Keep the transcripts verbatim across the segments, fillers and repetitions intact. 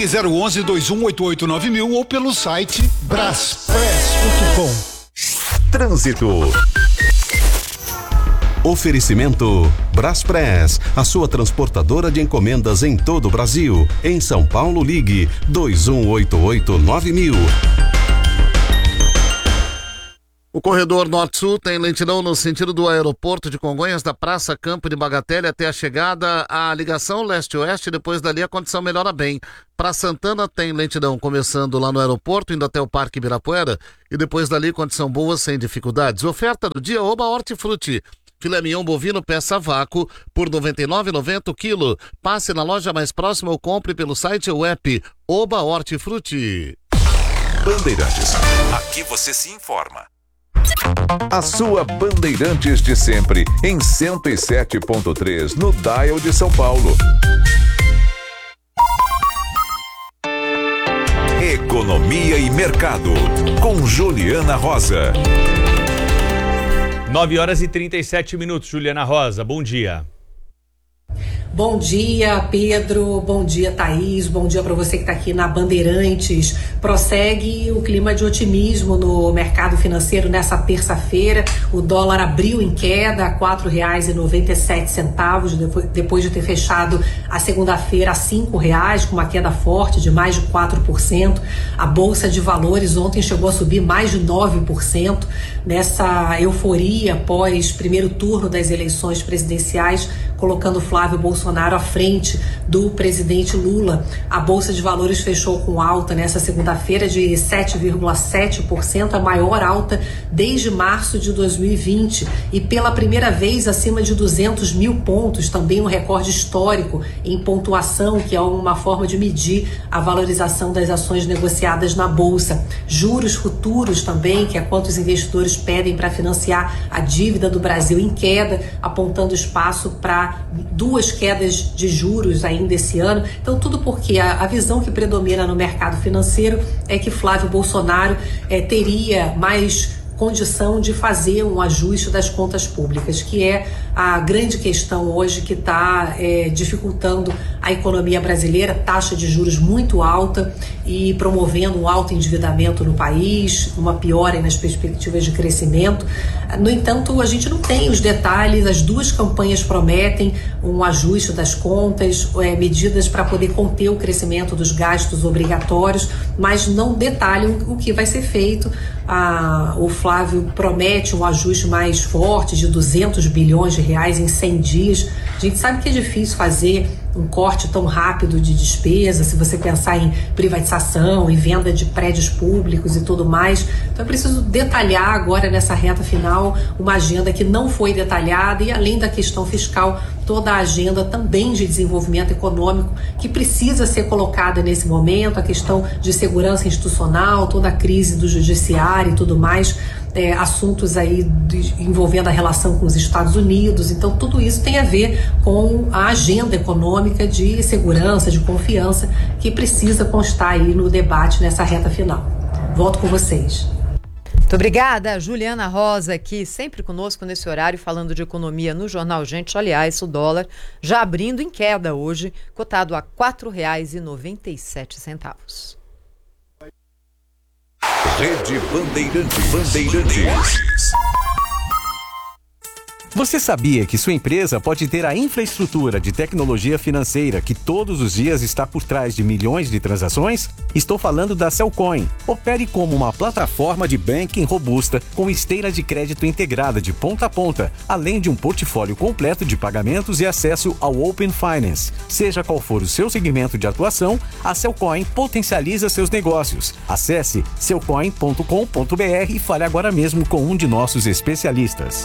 zero um um, dois um oito oito nove mil ou pelo site braspress ponto com. Trânsito. Oferecimento Braspress, a sua transportadora de encomendas em todo o Brasil. Em São Paulo, ligue dois um oito oito nove mil. O corredor Norte-Sul tem lentidão no sentido do aeroporto de Congonhas, da Praça Campo de Bagatelle até a chegada à ligação leste-oeste. Depois dali a condição melhora bem. Para Santana tem lentidão começando lá no aeroporto, indo até o Parque Ibirapuera, e depois dali condição boa sem dificuldades. Oferta do dia Oba Hortifruti. Filé mignon bovino peça a vácuo por noventa e nove reais e noventa centavos o quilo. Passe na loja mais próxima ou compre pelo site ou app Oba Hortifruti. Bandeirantes. Aqui você se informa. A sua Bandeirantes de sempre, em cento e sete ponto três, no Dial de São Paulo. Economia e Mercado, com Juliana Rosa. nove horas e trinta e sete minutos, Juliana Rosa, bom dia. Bom dia, Pedro. Bom dia, Thaís. Bom dia para você que está aqui na Bandeirantes. Prossegue o clima de otimismo no mercado financeiro nessa terça-feira. O dólar abriu em queda a quatro reais e noventa e sete centavos, depois de ter fechado a segunda-feira a cinco reais, com uma queda forte de mais de quatro por cento. A Bolsa de Valores ontem chegou a subir mais de nove por cento nessa euforia após primeiro turno das eleições presidenciais, colocando Flávio Bolsonaro à frente do presidente Lula. A Bolsa de Valores fechou com alta nessa segunda-feira de sete vírgula sete por cento, a maior alta desde março de dois mil e vinte, e pela primeira vez acima de duzentos mil pontos, também um recorde histórico em pontuação, que é uma forma de medir a valorização das ações negociadas na Bolsa. Juros futuros também, que é quanto os investidores pedem para financiar a dívida do Brasil, em queda, apontando espaço para duas quedas de juros ainda esse ano. Então, tudo porque a, a visão que predomina no mercado financeiro é que Flávio Bolsonaro eh, teria mais condição de fazer um ajuste das contas públicas, que é a grande questão hoje que está é, dificultando a economia brasileira. Taxa de juros muito alta e promovendo um alto endividamento no país, uma piora nas perspectivas de crescimento. No entanto, a gente não tem os detalhes. As duas campanhas prometem um ajuste das contas, é, medidas para poder conter o crescimento dos gastos obrigatórios, mas não detalham o que vai ser feito. Ah, o Flávio promete um ajuste mais forte de duzentos bilhões de reais em cem dias. A gente sabe que é difícil fazer um corte tão rápido de despesa, se você pensar em privatização e venda de prédios públicos e tudo mais. Então é preciso detalhar agora nessa reta final uma agenda que não foi detalhada, e além da questão fiscal, toda a agenda também de desenvolvimento econômico que precisa ser colocada nesse momento, a questão de segurança institucional, toda a crise do judiciário e tudo mais, é, assuntos aí de, envolvendo a relação com os Estados Unidos. Então tudo isso tem a ver com a agenda econômica de segurança, de confiança, que precisa constar aí no debate nessa reta final. Volto com vocês. Muito obrigada, Juliana Rosa, aqui sempre conosco nesse horário, falando de economia no Jornal Gente. Aliás, o dólar já abrindo em queda hoje, cotado a quatro reais e noventa e sete centavos. Rede Bandeirantes. Bandeirantes. Você sabia que sua empresa pode ter a infraestrutura de tecnologia financeira que todos os dias está por trás de milhões de transações? Estou falando da Cellcoin. Opere como uma plataforma de banking robusta com esteira de crédito integrada de ponta a ponta, além de um portfólio completo de pagamentos e acesso ao Open Finance. Seja qual for o seu segmento de atuação, a Cellcoin potencializa seus negócios. Acesse cellcoin ponto com ponto br e fale agora mesmo com um de nossos especialistas.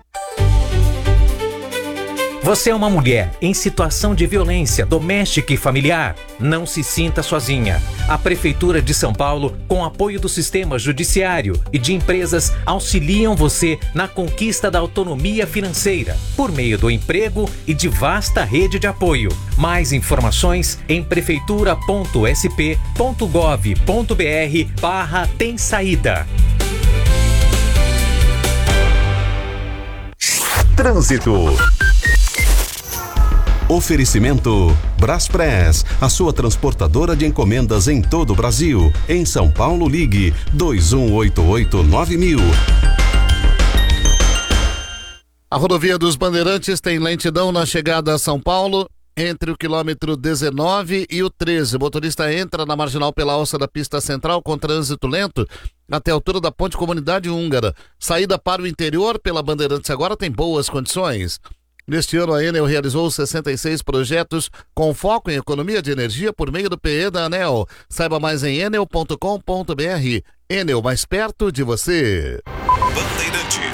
Você é uma mulher em situação de violência doméstica e familiar? Não se sinta sozinha. A Prefeitura de São Paulo, com apoio do sistema judiciário e de empresas, auxiliam você na conquista da autonomia financeira, por meio do emprego e de vasta rede de apoio. Mais informações em prefeitura ponto s p ponto gov ponto b r barra tem saída. Trânsito. Oferecimento Braspress, a sua transportadora de encomendas em todo o Brasil. Em São Paulo, ligue dois um oito oito nove mil. A rodovia dos Bandeirantes tem lentidão na chegada a São Paulo, entre o quilômetro dezenove e o treze. O motorista entra na marginal pela alça da pista central com trânsito lento até a altura da Ponte Comunidade Húngara. Saída para o interior pela Bandeirantes agora tem boas condições. Neste ano, a Enel realizou sessenta e seis projetos com foco em economia de energia por meio do P E da ANEEL. Saiba mais em enel ponto com ponto br. Enel, mais perto de você. Bandeirantes.